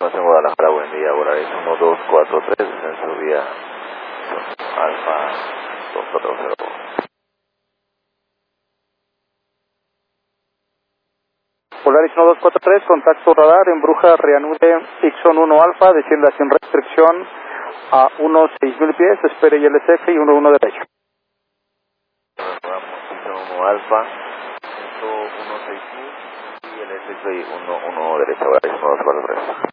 en Guadalajara, buen día, Volaris 1243, descenso vía Alfa 240. Volaris 1243, contacto radar, en Bruja, reanude Ixon 1 Alfa, descienda sin restricción a unos 6.000 pies, espere ILSF y 11 derecho. Vamos, Ixon 1 Alfa, 116.000 y el S6 11 derecho, Volaris 1243.